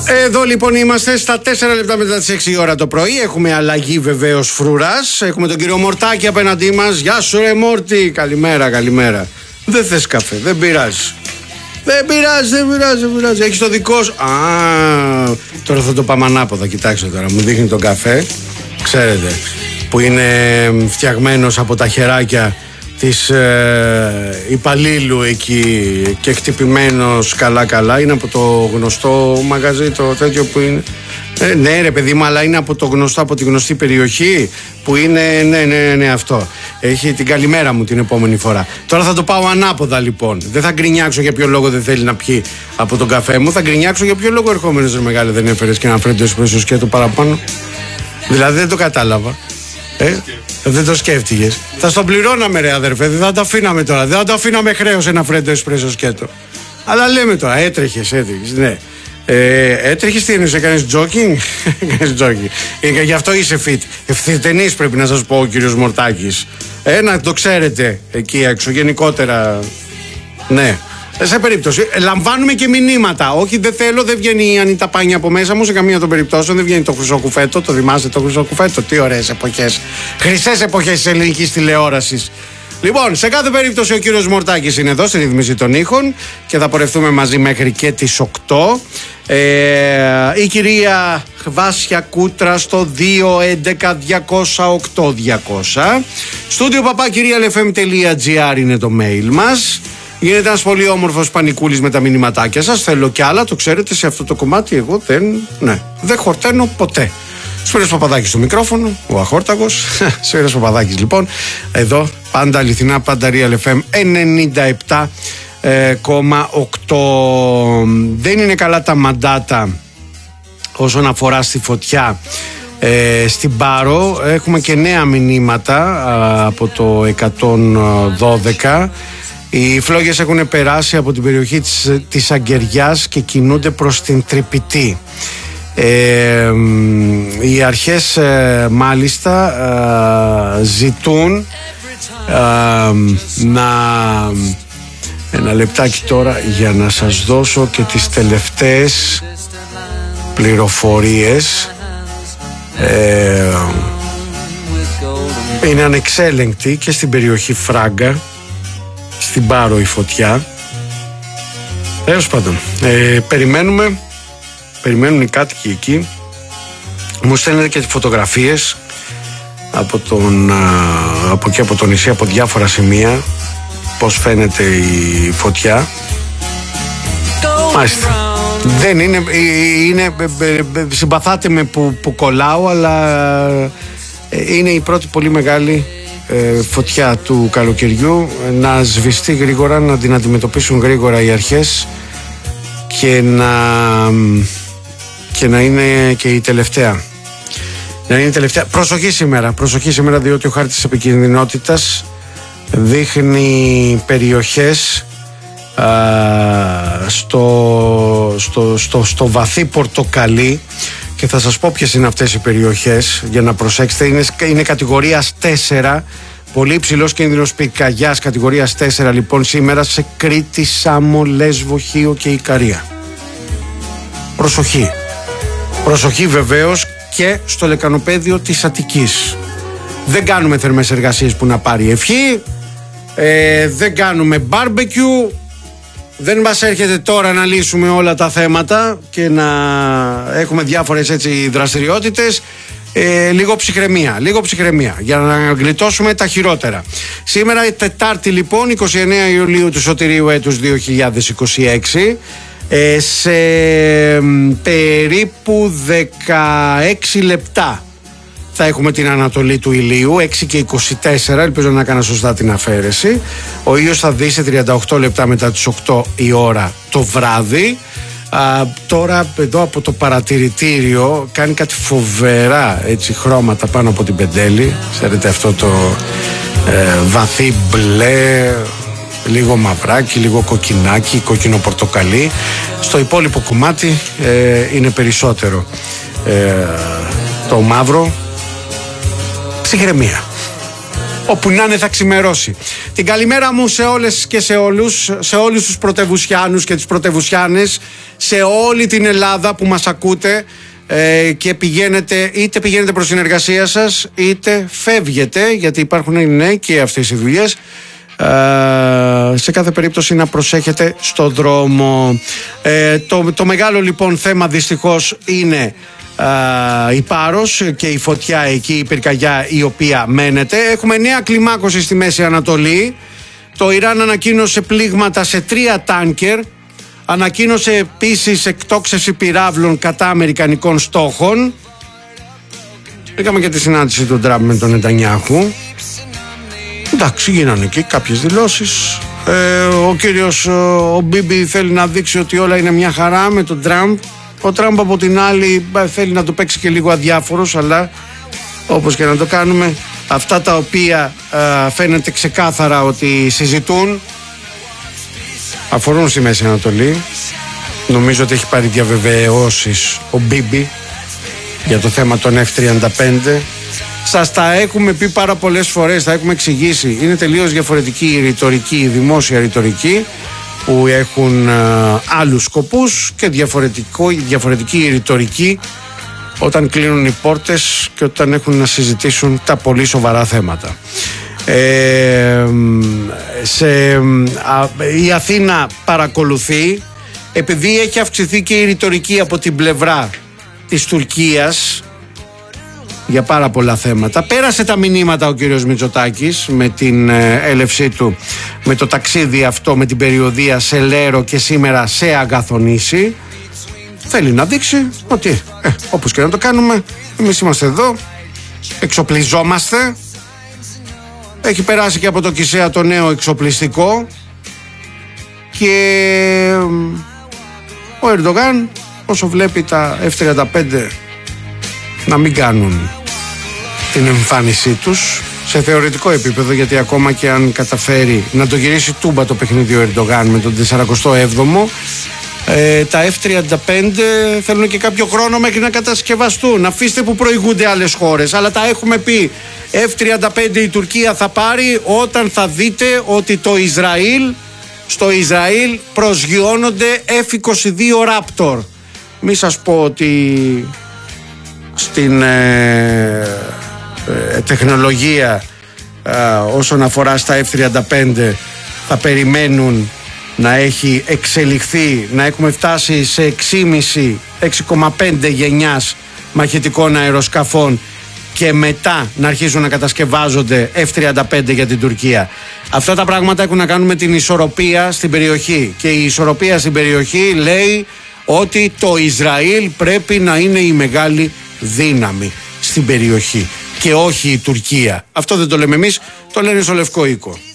Εδώ λοιπόν είμαστε στα 4 λεπτά μετά τις 6 η ώρα το πρωί. Έχουμε αλλαγή βεβαίως φρουράς. Έχουμε τον κύριο Μορτάκη απέναντί μας. Γεια σου ρε Μόρτι. Καλημέρα, καλημέρα. Δεν θες καφέ, δεν πειράζει. Δεν πειράζει. Έχεις το δικό σου. Τώρα θα το πάμε ανάποδα. Κοιτάξτε τώρα, μου δείχνει τον καφέ. Ξέρετε, που είναι φτιαγμένος από τα χεράκια της υπαλλήλου εκεί και χτυπημένος καλά. Είναι από το γνωστό μαγαζί, το τέτοιο που είναι. Ναι ρε παιδί μου, αλλά είναι από το γνωστό, από τη γνωστή περιοχή που είναι, ναι αυτό. Έχει την καλημέρα μου την επόμενη φορά. Τώρα θα το πάω ανάποδα λοιπόν. Δεν θα γκρινιάξω για ποιο λόγο δεν θέλει να πιει από τον καφέ μου. Θα γκρινιάξω για ποιο λόγο ερχόμενος ρε μεγάλε δεν έφερες και ένα φρέντο εσπρέσο σκέτο παραπάνω. Δηλαδή δεν το κατάλαβα. Δεν το σκέφτηκες. Θα στον πληρώναμε ρε αδερφέ. Δεν θα το αφήναμε τώρα. Δεν θα το αφήναμε χρέος ένα φρέντο εσπρέσο σκέτο. Αλλά λέμε τώρα, έτρεχες, ναι. Έτρεχες, τι εννοείς, έκανες τζόκινγκ? Γι' αυτό είσαι fit. Ευθυτενής πρέπει να σας πω ο κύριος Μορτάκης. Να το ξέρετε εκεί έξω γενικότερα. Ναι. Σε περίπτωση, λαμβάνουμε και μηνύματα. Όχι, δεν θέλω, δεν βγαίνει η Ανίτα Πάνη από μέσα μου σε καμία των περιπτώσεων. Δεν βγαίνει το χρυσό κουφέτο. Το θυμάστε το χρυσό κουφέτο? Τι ωραίες εποχές. Χρυσές εποχές της ελληνικής τηλεόρασης. Λοιπόν, σε κάθε περίπτωση ο κύριος Μορτάκης είναι εδώ στη ρύθμιση των ήχων και θα πορευτούμε μαζί μέχρι και τις 8. Η κυρία Βάσια Κούτρα στο 211-208-200. Στούντιο papakirialfm.gr είναι το mail μας. Γίνεται ένας πολύ όμορφος πανικούλης με τα μηνυματάκια σας. Θέλω κι άλλα, το ξέρετε, σε αυτό το κομμάτι εγώ δεν χορταίνω ποτέ. Σπύρος Παπαδάκης στο μικρόφωνο, ο αχόρταγος. Σπύρος Παπαδάκης λοιπόν, εδώ πάντα αληθινά, πάντα Real FM 97,8. Δεν είναι καλά τα μαντάτα όσον αφορά στη φωτιά στην Πάρο. Έχουμε και νέα μηνύματα από το 112. Οι φλόγες έχουν περάσει από την περιοχή της Αγκαιριάς και κινούνται προς την Τρυπητή. Οι αρχές μάλιστα ζητούν ένα λεπτάκι τώρα για να σας δώσω και τις τελευταίες πληροφορίες. Είναι ανεξέλεγκτη και στην περιοχή Φράγκα, στην Πάρο η φωτιά. Τέλος πάντων, περιμένουν οι κάτοικοι εκεί. Μου στέλνετε και τις φωτογραφίες από εκεί από το νησί, από διάφορα σημεία, πώς φαίνεται η φωτιά. Μάλιστα. Δεν είναι, συμπαθάτε με που κολλάω, αλλά είναι η πρώτη πολύ μεγάλη φωτιά του καλοκαιριού. Να σβηστεί γρήγορα, να την αντιμετωπίσουν γρήγορα οι αρχές και να είναι και η τελευταία. Να είναι η τελευταία. Προσοχή σήμερα, διότι ο χάρτης επικινδυνότητας δείχνει περιοχές στο βαθύ πορτοκαλί και θα σας πω ποιες είναι αυτές οι περιοχές για να προσέξετε. Είναι κατηγορίας 4, πολύ υψηλός κίνδυνος πυρκαγιάς, κατηγορίας 4 λοιπόν σήμερα σε Κρήτη, Σάμο, Λέσβο, Χίο και Ικαρία. Προσοχή βεβαίως και στο λεκανοπέδιο της Αττικής. Δεν κάνουμε θερμές εργασίες που να πάρει ευχή, δεν κάνουμε μπάρμπεκιου. Δεν μας έρχεται τώρα να λύσουμε όλα τα θέματα και να έχουμε διάφορες έτσι δραστηριότητες. Λίγο ψυχραιμία για να γλιτώσουμε τα χειρότερα. Σήμερα Τετάρτη λοιπόν, 29 Ιουλίου του Σωτηρίου έτους 2026, σε περίπου 16 λεπτά θα έχουμε την ανατολή του ηλίου, 6 και 24, ελπίζω να έκανα σωστά την αφαίρεση. Ο ήλιος θα δει σε 38 λεπτά μετά τις 8 η ώρα το βράδυ. Τώρα εδώ από το παρατηρητήριο κάνει κάτι φοβερά έτσι χρώματα πάνω από την Πεντέλη. Ξέρετε αυτό το βαθύ μπλε, λίγο μαυράκι, λίγο κοκκινάκι, κόκκινο πορτοκαλί. Στο υπόλοιπο κομμάτι είναι περισσότερο το μαύρο. Ψυχραιμία. Όπου να είναι θα ξημερώσει. Την καλημέρα μου σε όλες και σε όλους, σε όλους τους πρωτευουσιάνους και τις πρωτευουσιάνες, σε όλη την Ελλάδα που μας ακούτε και είτε πηγαίνετε προς την εργασία σας, είτε φεύγετε, γιατί υπάρχουν και αυτές οι δουλειές. Σε κάθε περίπτωση να προσέχετε στο δρόμο. Το μεγάλο λοιπόν θέμα δυστυχώς είναι η Πάρος και η φωτιά εκεί, η πυρκαγιά η οποία μένεται. Έχουμε νέα κλιμάκωση στη Μέση Ανατολή. Το Ιράν ανακοίνωσε πλήγματα σε 3 τάνκερ. Ανακοίνωσε επίσης εκτόξευση πυράβλων κατά αμερικανικών στόχων. Είχαμε και τη συνάντηση του Τραμπ με τον Νετανιάχου. Εντάξει, γίνανε εκεί κάποιες δηλώσεις. Ο κύριος ο Μπίμπι θέλει να δείξει ότι όλα είναι μια χαρά με τον Τραμπ. Ο Τραμπ από την άλλη θέλει να το παίξει και λίγο αδιάφορος, αλλά όπως και να το κάνουμε, αυτά τα οποία φαίνεται ξεκάθαρα ότι συζητούν αφορούν στη Μέση Ανατολή. Νομίζω ότι έχει πάρει διαβεβαιώσεις ο Μπίμπι για το θέμα των F-35. Σας τα έχουμε πει πάρα πολλές φορές, τα έχουμε εξηγήσει. Είναι τελείως διαφορετική η ρητορική, η δημόσια ρητορική, που έχουν άλλους σκοπούς, και διαφορετική η ρητορική όταν κλείνουν οι πόρτες και όταν έχουν να συζητήσουν τα πολύ σοβαρά θέματα. Η Αθήνα παρακολουθεί, επειδή έχει αυξηθεί και η ρητορική από την πλευρά της Τουρκίας για πάρα πολλά θέματα. Πέρασε τα μηνύματα ο κύριος Μητσοτάκης με την έλευσή του, με το ταξίδι αυτό, με την περιοδεία σε Λέρο και σήμερα σε Αγαθονήσι. Θέλει να δείξει ότι όπως και να το κάνουμε, εμείς είμαστε εδώ, εξοπλιζόμαστε. Έχει περάσει και από το Κισέα το νέο εξοπλιστικό και ο Ερντογάν, όσο βλέπει τα F-35 να μην κάνουν την εμφάνισή τους σε θεωρητικό επίπεδο, γιατί ακόμα και αν καταφέρει να το γυρίσει τούμπα το παιχνίδι ο Ερντογάν με τον 47ο, τα F-35 θέλουν και κάποιο χρόνο μέχρι να κατασκευαστούν. Αφήστε που προηγούνται άλλες χώρες, αλλά τα έχουμε πει. F-35 η Τουρκία θα πάρει όταν θα δείτε ότι στο Ισραήλ προσγειώνονται F-22 Raptor. Μη σας πω ότι στην τεχνολογία όσον αφορά στα F-35 θα περιμένουν να έχει εξελιχθεί, να έχουμε φτάσει σε 6,5 γενιάς μαχητικών αεροσκαφών και μετά να αρχίσουν να κατασκευάζονται F-35 για την Τουρκία. Αυτά τα πράγματα έχουν να κάνουν με την ισορροπία στην περιοχή, και η ισορροπία στην περιοχή λέει ότι το Ισραήλ πρέπει να είναι η μεγάλη δύναμη στην περιοχή και όχι η Τουρκία. Αυτό δεν το λέμε εμείς, το λένε στο Λευκό Οίκο.